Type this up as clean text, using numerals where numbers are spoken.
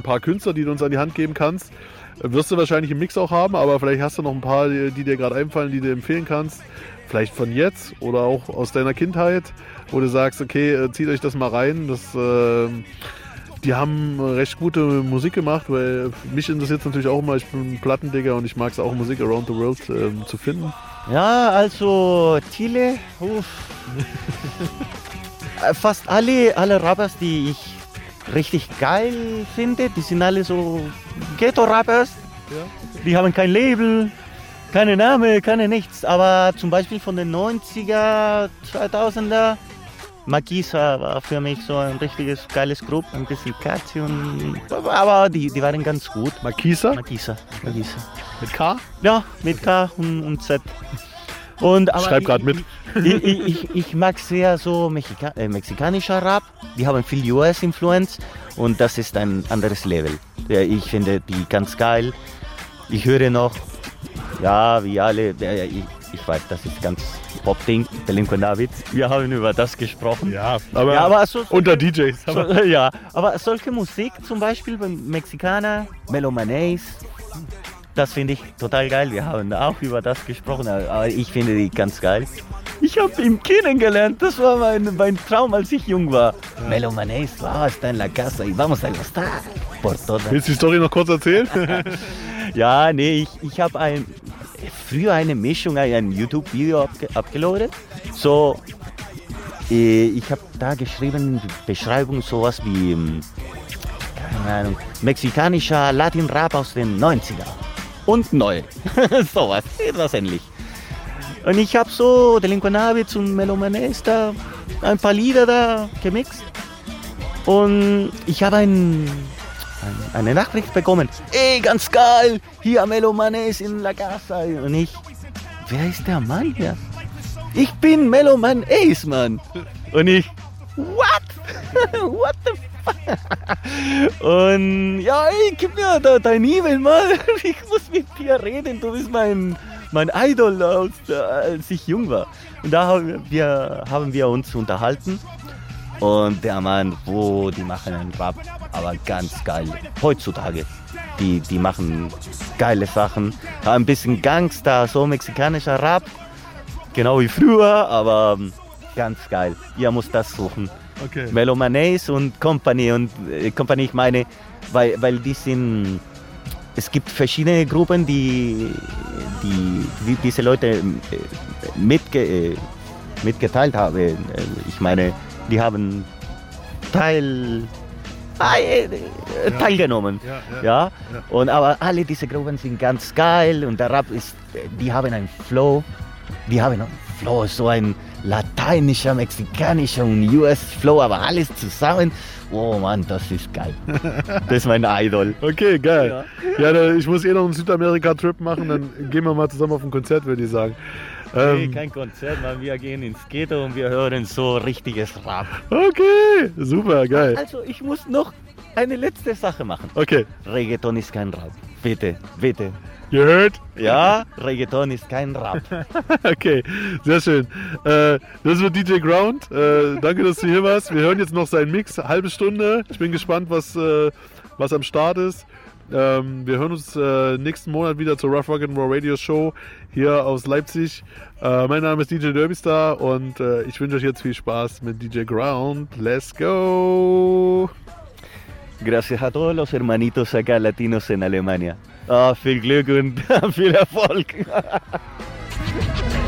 paar Künstler, die du uns an die Hand geben kannst. Wirst du wahrscheinlich im Mix auch haben, aber vielleicht hast du noch ein paar, die dir gerade einfallen, die du empfehlen kannst. Vielleicht von jetzt oder auch aus deiner Kindheit, wo du sagst, okay, zieht euch das mal rein. Die haben recht gute Musik gemacht, weil mich interessiert es natürlich auch immer, ich bin ein Plattendigger und ich mag es auch, Musik around the world zu finden. Ja, also Chile, fast alle Rappers, die ich richtig geil finde, die sind alle so Ghetto-Rappers. Ja. Die haben kein Label, keine Name, keine nichts. Aber zum Beispiel von den 90er, 2000er, Makisa war für mich so ein richtiges geiles Group, ein bisschen catchy, aber die waren ganz gut. Makisa? Makisa. Mit K? Ja, mit K und Z. Und, aber schreib gerade mit. Ich mag sehr so mexikanischer Rap. Die haben viel US-Influence und das ist ein anderes Level. Ich finde die ganz geil. Ich höre noch, ja, wie alle, ich weiß, das ist ganz Pop-Ding, Delinquent David. Wir haben über das gesprochen. Ja, aber unter DJs. Ja, aber solche Musik, zum Beispiel beim Mexikaner, Melomanes, das finde ich total geil. Wir haben auch über das gesprochen, aber ich finde die ganz geil. Ich habe ihn kennengelernt, das war mein Traum, als ich jung war. Ja. Melomanes, está en la casa y vamos a gastar por todas. Willst du die Story noch kurz erzählen? Ja, nee, ich habe früher eine Mischung, ein YouTube-Video abgeladen. So, ich habe da geschrieben in der Beschreibung sowas wie, keine Ahnung, mexikanischer Latin-Rap aus den 90er. Und neu. Sowas, etwas ähnlich. Und ich habe so Delinquent Habits und Melomanes da ein paar Lieder da gemixt. Und ich habe eine Nachricht bekommen. Ey, ganz geil, hier Melomanes in la casa. Und ich, wer ist der Mann hier? Ich bin Meloman Ace, Mann. Und ich, what? What the fuck? Und ja, ey, gib mir dein E-Mail mal. Ich muss mit dir reden. Du bist mein Idol, als ich jung war. Und da haben wir uns unterhalten. Und der Mann, die machen einen Rap, aber ganz geil. Heutzutage, die machen geile Sachen. Ein bisschen Gangster, so mexikanischer Rap. Genau wie früher, aber ganz geil. Ihr müsst das suchen. Okay. Melomanes und Company. Und Company, ich meine, weil die sind... Es gibt verschiedene Gruppen, die diese Leute mitgeteilt haben. Ich meine, die haben teilgenommen. Ja. Und aber alle diese Gruppen sind ganz geil und der Rap die haben einen Flow. Die haben einen Flow, so ein lateinischer, mexikanischer und US-Flow, aber alles zusammen. Oh Mann, das ist geil. Das ist mein Idol. Okay, geil. Ja, ich muss noch einen Südamerika-Trip machen, dann gehen wir mal zusammen auf ein Konzert, würde ich sagen. Nee, kein Konzert, weil wir gehen ins Ghetto und wir hören so richtiges Rap. Okay, super, geil. Also ich muss noch eine letzte Sache machen. Okay. Reggaeton ist kein Rap. Bitte, bitte. You heard? Ja, Reggaeton ist kein Rap. Okay, sehr schön. Das wird DJ Ground. Danke, dass du hier warst. Wir hören jetzt noch seinen Mix, halbe Stunde. Ich bin gespannt, was am Start ist. Wir hören uns nächsten Monat wieder zur Rough Rock and Roll Radio Show hier aus Leipzig. Mein Name ist DJ Derbystar und ich wünsche euch jetzt viel Spaß mit DJ Ground. Let's go! Gracias a todos los hermanitos acá latinos en Alemania. Viel Glück und viel Erfolg.